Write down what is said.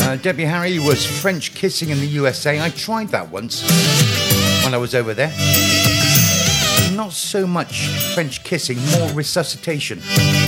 Debbie Harry was French kissing in the USA. I tried that once when I was over there. Not so much French kissing, more resuscitation.